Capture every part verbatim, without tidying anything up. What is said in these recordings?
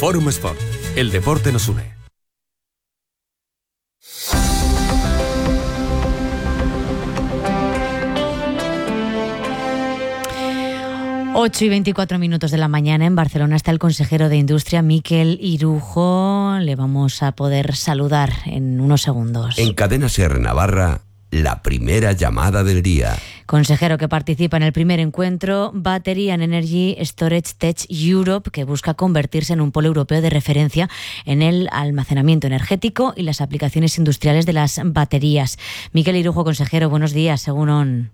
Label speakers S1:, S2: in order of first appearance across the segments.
S1: Forum Sport. El deporte nos une.
S2: ocho y veinticuatro minutos de la mañana. En Barcelona está el consejero de Industria, Mikel Irujo. Le vamos a poder saludar en unos segundos.
S3: En Cadena SER Navarra, la primera llamada del día.
S2: Consejero que participa en el primer encuentro Battery and Energy Storage Tech Europe, que busca convertirse en un polo europeo de referencia en el almacenamiento energético y las aplicaciones industriales de las baterías. Mikel Irujo, consejero, buenos días. Según on.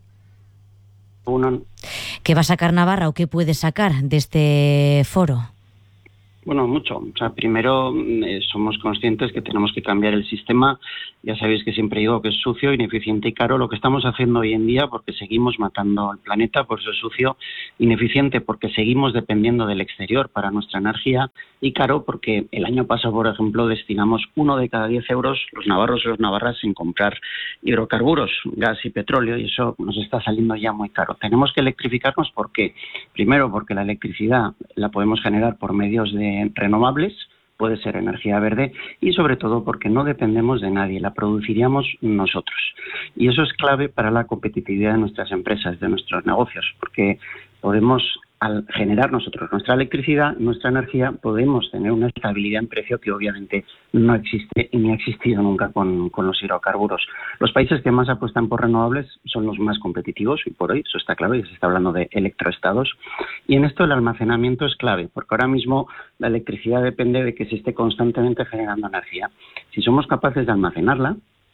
S4: Uno.
S2: ¿Qué va a sacar Navarra o qué puede sacar de este foro?
S4: Bueno, mucho. O sea, primero eh, somos conscientes que tenemos que cambiar el sistema. Ya sabéis que siempre digo que es sucio, ineficiente y caro lo que estamos haciendo hoy en día, porque seguimos matando al planeta, por eso es sucio, ineficiente porque seguimos dependiendo del exterior para nuestra energía, y caro porque el año pasado, por ejemplo, destinamos uno de cada diez euros, los navarros y los navarras, en comprar hidrocarburos, gas y petróleo, y eso nos está saliendo ya muy caro. Tenemos que electrificarnos, ¿por qué? Primero, porque la electricidad la podemos generar por medios de renovables, puede ser energía verde, y sobre todo porque no dependemos de nadie, la produciríamos nosotros. Y eso es clave para la competitividad de nuestras empresas, de nuestros negocios, porque podemos, al generar nosotros nuestra electricidad, nuestra energía, podemos tener una estabilidad en precio que obviamente no existe y ni ha existido nunca con, con los hidrocarburos. Los países que más apuestan por renovables son los más competitivos, y por hoy eso está claro, y se está hablando de electroestados. Y en esto el almacenamiento es clave, porque ahora mismo la electricidad depende de que se esté constantemente generando energía. Si somos capaces de almacenarla,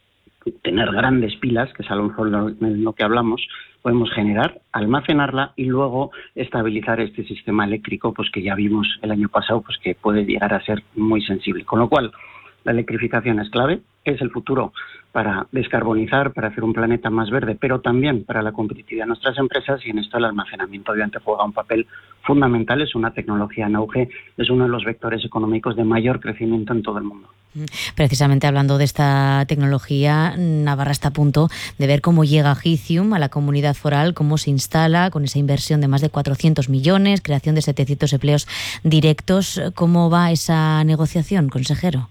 S4: tener grandes pilas, que es a lo mejor lo, lo que hablamos, podemos generar, almacenarla y luego estabilizar este sistema eléctrico, pues que ya vimos el año pasado, pues que puede llegar a ser muy sensible. Con lo cual, la electrificación es clave, es el futuro para descarbonizar, para hacer un planeta más verde, pero también para la competitividad de nuestras empresas, y en esto el almacenamiento obviamente juega un papel fundamental, es una tecnología en auge, es uno de los vectores económicos de mayor crecimiento en todo el mundo.
S2: Precisamente hablando de esta tecnología, Navarra está a punto de ver cómo llega Gicium a la comunidad foral, cómo se instala con esa inversión de más de cuatrocientos millones, creación de setecientos empleos directos. ¿Cómo va esa negociación, consejero?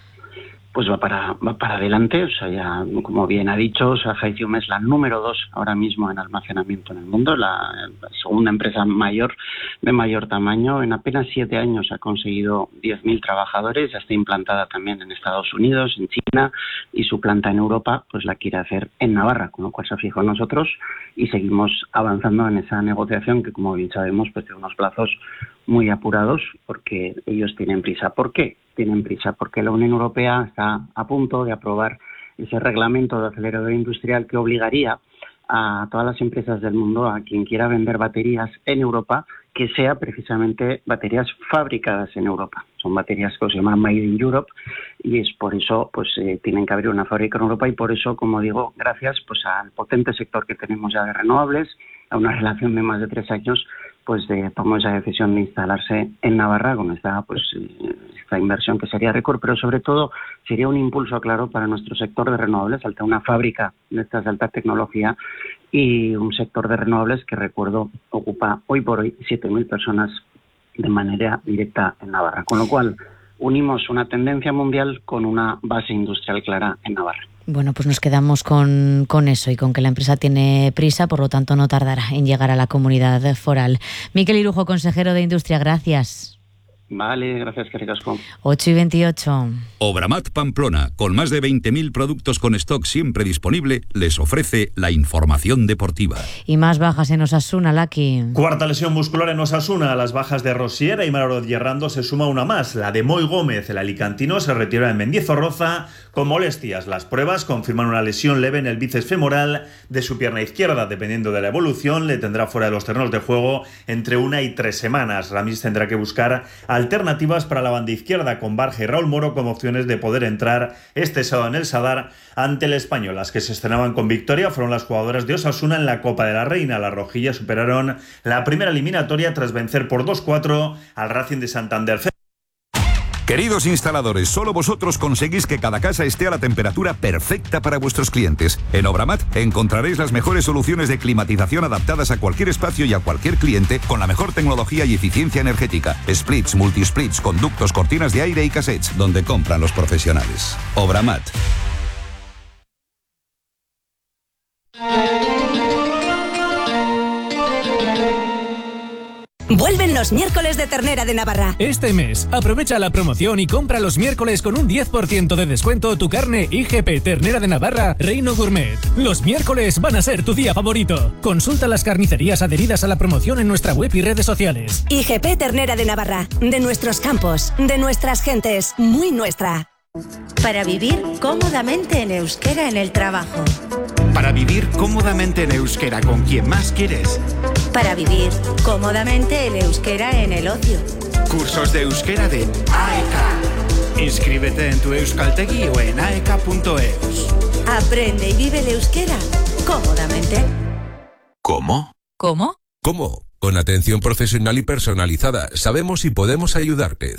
S4: Pues va para va para adelante, o sea, ya como bien ha dicho, o sea, Gicium es la número dos ahora mismo en almacenamiento en el mundo, la segunda empresa mayor de mayor tamaño. En apenas siete años ha conseguido diez mil trabajadores, ya está implantada también en Estados Unidos, en China, y su planta en Europa pues la quiere hacer en Navarra, con lo cual se fijó en nosotros y seguimos avanzando en esa negociación que, como bien sabemos, pues tiene unos plazos muy apurados porque ellos tienen prisa. ¿Por qué tienen prisa? Porque la Unión Europea está a punto de aprobar ese reglamento de acelerador industrial que obligaría a todas las empresas del mundo, a quien quiera vender baterías en Europa, que sea precisamente baterías fabricadas en Europa. Son baterías que se llaman Made in Europe, y es por eso pues eh, tienen que abrir una fábrica en Europa, y por eso, como digo, gracias pues al potente sector que tenemos ya de renovables, a una relación de más de tres años, pues de, tomó esa decisión de instalarse en Navarra con esta pues esta inversión que sería récord, pero sobre todo sería un impulso claro para nuestro sector de renovables, al tener una fábrica de estas de alta tecnología y un sector de renovables que, recuerdo, ocupa hoy por hoy siete mil personas de manera directa en Navarra, con lo cual unimos una tendencia mundial con una base industrial clara en Navarra.
S2: Bueno, pues nos quedamos con, con eso y con que la empresa tiene prisa, por lo tanto no tardará en llegar a la comunidad foral. Mikel Irujo, consejero de Industria, gracias.
S4: Vale, gracias, que ricasco.
S2: ocho y veintiocho.
S5: Obramat Pamplona, con más de veinte mil productos con stock siempre disponible, les ofrece la información deportiva.
S2: Y más bajas en Osasuna, Laki.
S6: Cuarta lesión muscular en Osasuna. A las bajas de Rosier y Maro Hierrando se suma una más, la de Moy Gómez. El alicantino se retira en Mendizorroza con molestias. Las pruebas confirman una lesión leve en el bíceps femoral de su pierna izquierda. Dependiendo de la evolución, le tendrá fuera de los terrenos de juego entre una y tres semanas. Ramis tendrá que buscar alternativas para la banda izquierda, con Barja y Raúl Moro como opciones de poder entrar este sábado en el Sadar ante el Español. Las que se estrenaban con victoria fueron las jugadoras de Osasuna en la Copa de la Reina. Las rojillas superaron la primera eliminatoria tras vencer por dos cuatro al Racing de Santander.
S5: Queridos instaladores, solo vosotros conseguís que cada casa esté a la temperatura perfecta para vuestros clientes. En Obramat encontraréis las mejores soluciones de climatización adaptadas a cualquier espacio y a cualquier cliente con la mejor tecnología y eficiencia energética. Splits, multisplits, conductos, cortinas de aire y cassettes, donde compran los profesionales. Obramat.
S7: Vuelven los miércoles de ternera de Navarra.
S8: Este mes, aprovecha la promoción y compra los miércoles con un diez por ciento de descuento tu carne I G P Ternera de Navarra Reino Gourmet. Los miércoles van a ser tu día favorito. Consulta las carnicerías adheridas a la promoción en nuestra web y redes sociales.
S7: I G P Ternera de Navarra. De nuestros campos, de nuestras gentes, muy nuestra.
S9: Para vivir cómodamente en euskera en el trabajo.
S10: Para vivir cómodamente en euskera con quien más quieres.
S9: Para vivir cómodamente en euskera en el ocio.
S10: Cursos de euskera de A E K. Inscríbete en tu Euskaltegi o en aeka punto eus.
S9: Aprende y vive el euskera cómodamente.
S3: ¿Cómo?
S9: ¿Cómo?
S1: ¿Cómo? Con atención profesional y personalizada, sabemos y podemos ayudarte.